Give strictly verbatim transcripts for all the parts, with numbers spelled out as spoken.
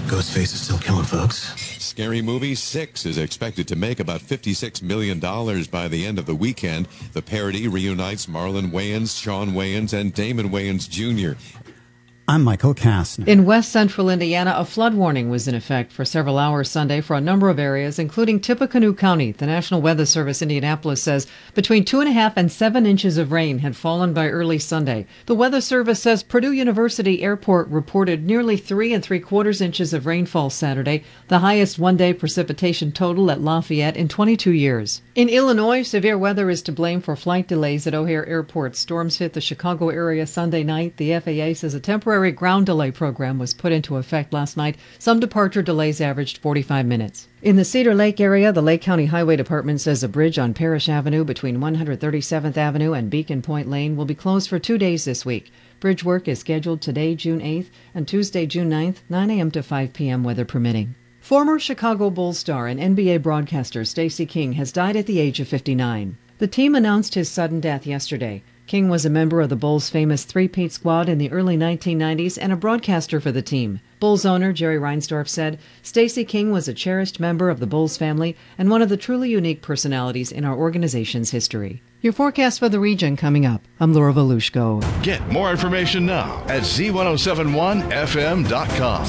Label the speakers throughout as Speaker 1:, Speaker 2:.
Speaker 1: Ghostface is still killing folks.
Speaker 2: Scary Movie six is expected to make about fifty-six million dollars by the end of the weekend. The parody reunites Marlon Wayans, Shawn Wayans, and Damon Wayans Junior
Speaker 3: I'm Michael Kastner.
Speaker 4: In west central Indiana, a flood warning was in effect for several hours Sunday for a number of areas, including Tippecanoe County. The National Weather Service Indianapolis says between two and a half and seven inches of rain had fallen by early Sunday. The Weather Service says Purdue University Airport reported nearly three and three quarters inches of rainfall Saturday, the highest one-day precipitation total at Lafayette in twenty-two years. In Illinois, severe weather is to blame for flight delays at O'Hare Airport. Storms hit the Chicago area Sunday night. The F A A says a temporary ground delay program was put into effect last night. Some departure delays averaged forty-five minutes. In the Cedar Lake area, the Lake County Highway Department says a bridge on Parrish Avenue between one hundred thirty-seventh Avenue and Beacon Point Lane will be closed for two days this week. Bridge work is scheduled today, June eighth, and Tuesday, June ninth, nine a.m. to five p.m. weather permitting. Former Chicago Bulls star and N B A broadcaster Stacey King has died at the age of fifty-nine. The team announced his sudden death yesterday. King was a member of the Bulls' famous three-peat squad in the early nineteen nineties and a broadcaster for the team. Bulls owner Jerry Reinsdorf said, Stacey King was a cherished member of the Bulls family and one of the truly unique personalities in our organization's history. Your forecast for the region coming up. I'm Laura Volushko.
Speaker 5: Get more information now at Z ten seventy-one F M dot com.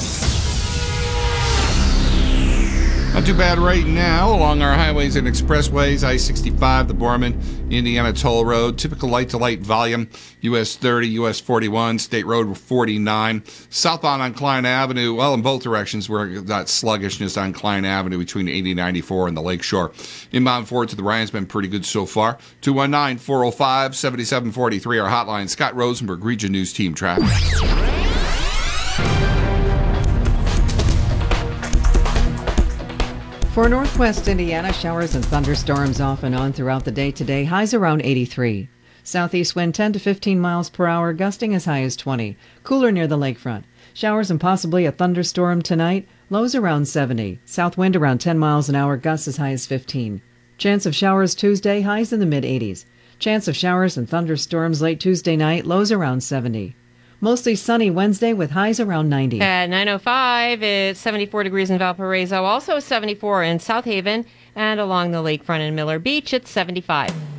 Speaker 6: Not too bad right now along our highways and expressways. I sixty-five, the Borman, Indiana Toll Road. Typical light-to-light volume. U S thirty, U S forty-one, State Road forty-nine. Southbound on Klein Avenue. Well, in both directions, we're got sluggishness on Klein Avenue between eighty ninety-four and the Lakeshore. Inbound forward to the Ryan's been pretty good so far. two one nine, four oh five, seven seven four three, our hotline. Scott Rosenberg, Region News Team Traffic.
Speaker 4: For northwest Indiana, showers and thunderstorms off and on throughout the day today. Highs around eighty-three. Southeast wind ten to fifteen miles per hour, gusting as high as twenty. Cooler near the lakefront. Showers and possibly a thunderstorm tonight. Lows around seventy. South wind around ten miles an hour, gusts as high as fifteen. Chance of showers Tuesday, highs in the mid-eighties. Chance of showers and thunderstorms late Tuesday night, lows around seventy. Mostly sunny Wednesday with highs around ninety.
Speaker 7: At nine oh five, it's seventy-four degrees in Valparaiso, also seventy-four in South Haven, and along the lakefront in Miller Beach, it's seventy-five.